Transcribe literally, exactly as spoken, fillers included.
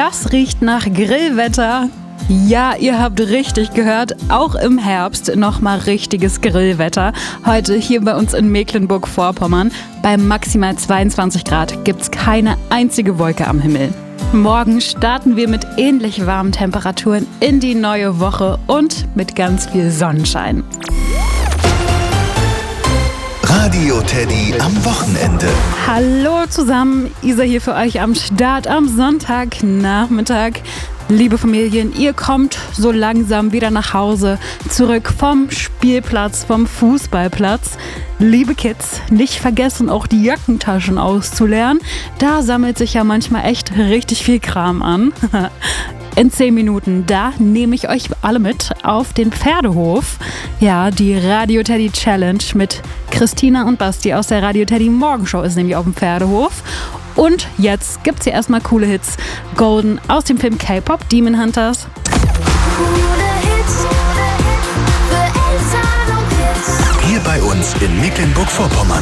Das riecht nach Grillwetter. Ja, ihr habt richtig gehört, auch im Herbst nochmal richtiges Grillwetter. Heute hier bei uns in Mecklenburg-Vorpommern. Bei maximal zweiundzwanzig Grad gibt's keine einzige Wolke am Himmel. Morgen starten wir mit ähnlich warmen Temperaturen in die neue Woche und mit ganz viel Sonnenschein. Radio Teddy am Wochenende. Hallo zusammen, Isa hier für euch am Start am Sonntagnachmittag. Liebe Familien, ihr kommt so langsam wieder nach Hause, zurück vom Spielplatz, vom Fußballplatz. Liebe Kids, nicht vergessen, auch die Jackentaschen auszuleeren. Da sammelt sich ja manchmal echt richtig viel Kram an. In zehn Minuten, da nehme ich euch alle mit auf den Pferdehof. Ja, die Radio Teddy Challenge mit Christina und Basti aus der Radio Teddy Morgenshow ist nämlich auf dem Pferdehof. Und jetzt gibt's hier erstmal coole Hits. Golden aus dem Film K-Pop Demon Hunters. Hier bei uns in Mecklenburg-Vorpommern.